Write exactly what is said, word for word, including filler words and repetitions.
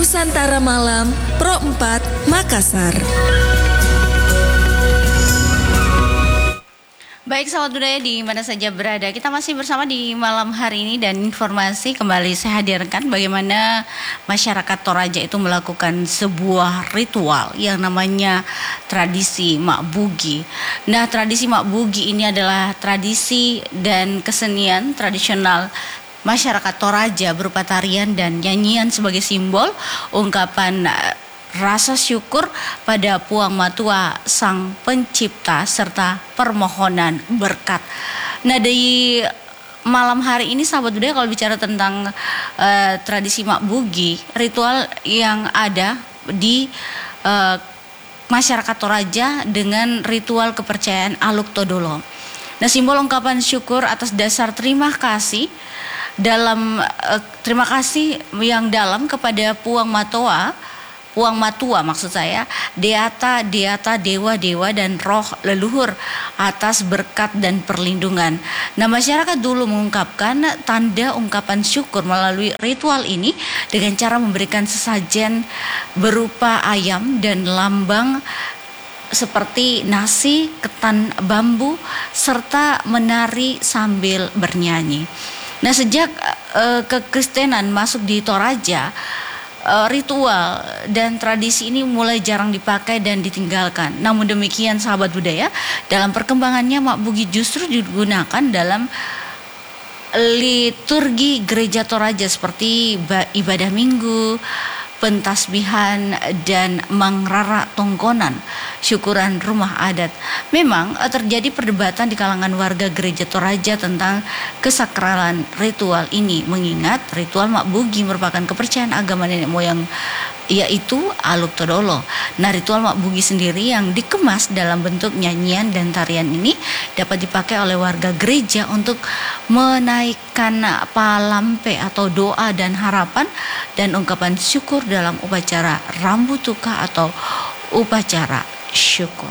Nusantara Malam Pro empat Makassar. Baik sahabat budaya di mana saja berada, kita masih bersama di malam hari ini dan informasi kembali saya hadirkan bagaimana masyarakat Toraja itu melakukan sebuah ritual yang namanya tradisi Mak Bugi. Nah, tradisi Mak Bugi ini adalah tradisi dan kesenian tradisional masyarakat Toraja berupa tarian dan nyanyian sebagai simbol ungkapan rasa syukur pada Puang Matua Sang Pencipta serta permohonan berkat. Nah, di malam hari ini sahabat budaya kalau bicara tentang uh, tradisi Mak Bugi, ritual yang ada di uh, masyarakat Toraja dengan ritual kepercayaan Aluk Todolo. Nah, simbol ungkapan syukur atas dasar terima kasih dalam uh, terima kasih yang dalam kepada Puang Matua Puang Matua maksud saya, Deata, Deata, Dewa-Dewa dan roh leluhur atas berkat dan perlindungan. Nah, masyarakat dulu mengungkapkan tanda ungkapan syukur melalui ritual ini dengan cara memberikan sesajen berupa ayam dan lambang seperti nasi, ketan bambu, serta menari sambil bernyanyi. Nah, sejak uh, kekristenan masuk di Toraja, ritual dan tradisi ini mulai jarang dipakai dan ditinggalkan. Namun demikian sahabat budaya, dalam perkembangannya Mak Bugi justru digunakan dalam liturgi gereja Toraja seperti ibadah minggu, pentasbihan dan mangrara tongkonan, syukuran rumah adat. Memang terjadi perdebatan di kalangan warga gereja Toraja tentang kesakralan ritual ini, mengingat ritual Mak Bugi merupakan kepercayaan agama nenek moyang, yaitu Aluk Todolo. Nah, ritual Mak Bugi sendiri yang dikemas dalam bentuk nyanyian dan tarian ini dapat dipakai oleh warga gereja untuk menaikkan palampe atau doa dan harapan dan ungkapan syukur dalam upacara rambutuka atau upacara syukur.